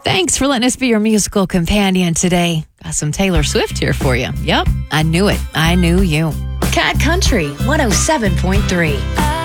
Thanks for letting us be your musical companion today. Got some Taylor Swift here for you. Yep, I knew it. I knew you. Cat Country 107.3.